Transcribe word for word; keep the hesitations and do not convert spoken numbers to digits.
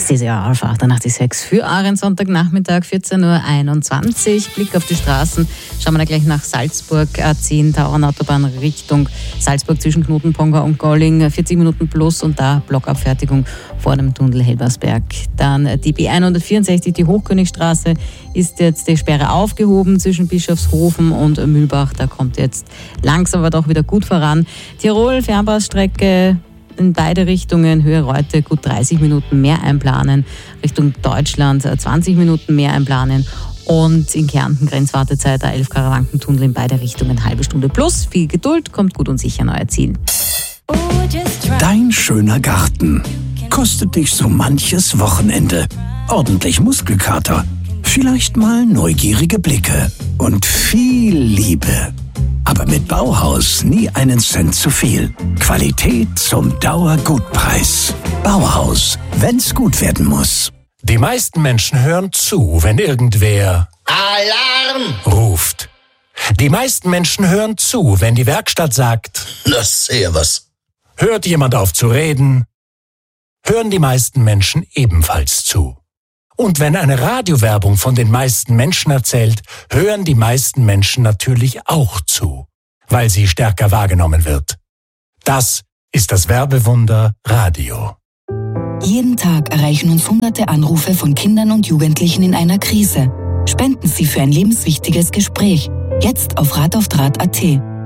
C S A Alpha achtundachtzig für Aaren, Sonntagnachmittag, vierzehn Uhr einundzwanzig. Blick auf die Straßen. Schauen wir da gleich nach Salzburg. A zehn Tauernautobahn Richtung Salzburg zwischen Knotenponga und Golling. vierzig Minuten plus und da Blockabfertigung vor dem Tunnel Helbersberg. Dann die B hundertvierundsechzig, die Hochkönigstraße, ist jetzt die Sperre aufgehoben zwischen Bischofshofen und Mühlbach. Da kommt jetzt langsam aber doch wieder gut voran. Tirol, Fernbahnstrecke in beide Richtungen, Höhe Reute gut dreißig Minuten mehr einplanen, Richtung Deutschland zwanzig Minuten mehr einplanen und in Kärnten Grenzwartezeit der elf Karawankentunnel in beide Richtungen, halbe Stunde plus. Viel Geduld, kommt gut und sicher an euer Ziel. Dein schöner Garten kostet dich so manches Wochenende. Ordentlich Muskelkater, vielleicht mal neugierige Blicke und viel Liebe. Aber mit Bauhaus nie einen Cent zu viel. Qualität zum Dauergutpreis. Bauhaus, wenn's gut werden muss. Die meisten Menschen hören zu, wenn irgendwer Alarm ruft. Die meisten Menschen hören zu, wenn die Werkstatt sagt, das sehr was. Hört jemand auf zu reden, hören die meisten Menschen ebenfalls zu. Und wenn eine Radiowerbung von den meisten Menschen erzählt, hören die meisten Menschen natürlich auch zu, weil sie stärker wahrgenommen wird. Das ist das Werbewunder Radio. Jeden Tag erreichen uns hunderte Anrufe von Kindern und Jugendlichen in einer Krise. Spenden Sie für ein lebenswichtiges Gespräch. Jetzt auf Rat auf Draht punkt at.